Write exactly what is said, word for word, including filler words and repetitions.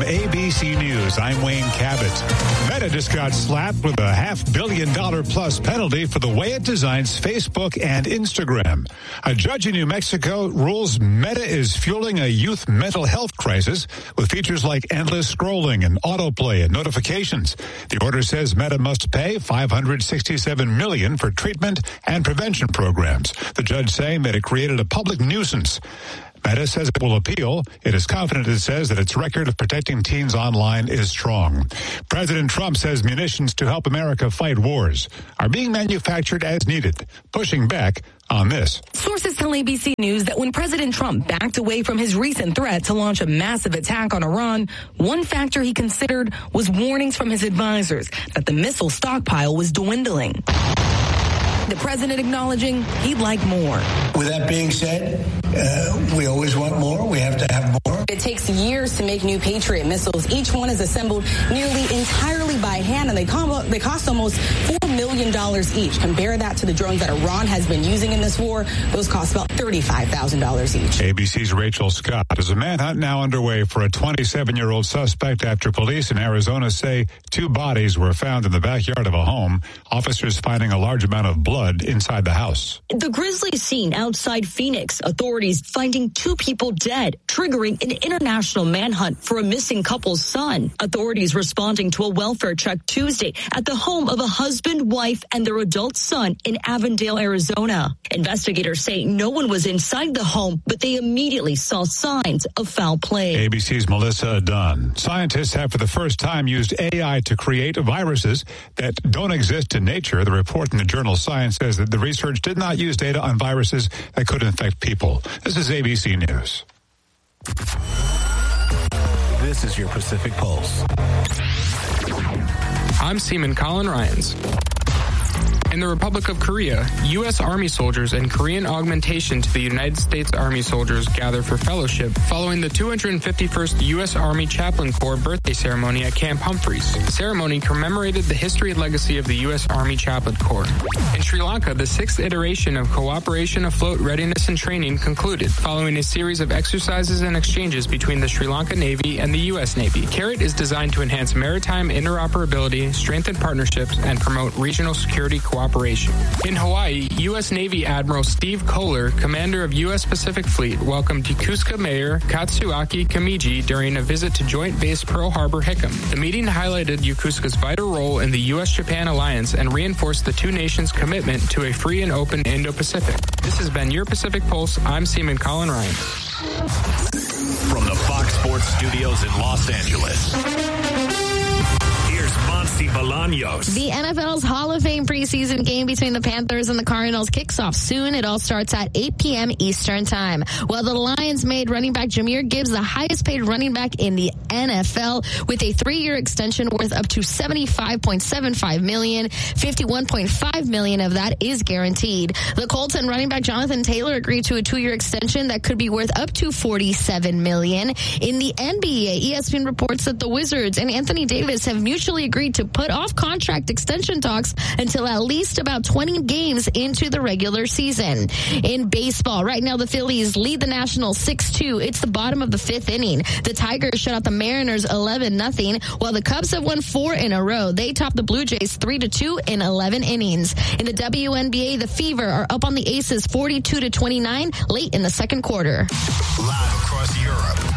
A B C News. I'm Wayne Cabot. Meta just got slapped with a half billion dollar plus penalty for the way it designs Facebook and Instagram. A judge in New Mexico rules Meta is fueling a youth mental health crisis with features like endless scrolling and autoplay and notifications. The order says Meta must pay five hundred sixty-seven million dollars for treatment and prevention programs. The judge saying that it created a public nuisance. Meta says it will appeal. It is confident, it says, that its record of protecting teens online is strong. President Trump says munitions to help America fight wars are being manufactured as needed, pushing back on this. Sources tell A B C News that when President Trump backed away from his recent threat to launch a massive attack on Iran, one factor he considered was warnings from his advisors that the missile stockpile was dwindling. The president acknowledging he'd like more. With that being said, uh, we always want more. We have to have more. It takes years to make new Patriot missiles. Each one is assembled nearly entirely by hand, and they, com- they cost almost four million dollars each. Compare that to the drones that Iran has been using in this war. Those cost about thirty-five thousand dollars each. A B C's Rachel Scott. There's a manhunt now underway for a twenty-seven-year-old suspect after police in Arizona say two bodies were found in the backyard of a home. Officers finding a large amount of blood inside the house. The grisly scene outside Phoenix. Authorities finding two people dead, triggering an international manhunt for a missing couple's son. Authorities responding to a welfare check Tuesday at the home of a husband, wife, and their adult son in Avondale, Arizona. Investigators say no one was inside the home, but they immediately saw signs of foul play. A B C's Melissa Dunn. Scientists have for the first time used A I to create viruses that don't exist in nature. The report in the journal Science says that the research did not use data on viruses that could infect people. This is A B C News. This is your Pacific Pulse. I'm Seaman Colin Ryans. In the Republic of Korea, U S Army soldiers and Korean augmentation to the United States Army soldiers gather for fellowship following the two hundred fifty-first U S Army Chaplain Corps birthday ceremony at Camp Humphreys. The ceremony commemorated the history and legacy of the U S Army Chaplain Corps. In Sri Lanka, the sixth iteration of Cooperation Afloat Readiness and Training concluded, following a series of exercises and exchanges between the Sri Lanka Navy and the U S Navy. CARET is designed to enhance maritime interoperability, strengthen partnerships, and promote regional security cooperation. Operation. In Hawaii, U S Navy Admiral Steve Kohler, commander of U S Pacific Fleet, welcomed Yokosuka Mayor Katsuaki Kamiji during a visit to Joint Base Pearl Harbor Hickam. The meeting highlighted Yokosuka's vital role in the U S Japan alliance and reinforced the two nations' commitment to a free and open Indo-Pacific. This has been your Pacific Pulse. I'm Seaman Colin Ryan. From the Fox Sports Studios in Los Angeles. Bolaños. The N F L's Hall of Fame preseason game between the Panthers and the Cardinals kicks off soon. It all starts at eight p.m. Eastern time. Well, the Lions made running back Jahmyr Gibbs the highest paid running back in the N F L with a three-year extension worth up to seventy-five point seven five million dollars. fifty-one point five million dollars of that is guaranteed. The Colts and running back Jonathan Taylor agreed to a two-year extension that could be worth up to forty-seven million dollars. In the N B A, E S P N reports that the Wizards and Anthony Davis have mutually agreed to put off contract extension talks until at least about twenty games into the regular season. In baseball, right now the Phillies lead the Nationals six two. It's the bottom of the fifth inning. The Tigers shut out the Mariners eleven nothing, while the Cubs have won four in a row. They top the Blue Jays three to two in eleven innings. In the W N B A, the Fever are up on the Aces forty-two to twenty-nine late in the second quarter. Live across Europe.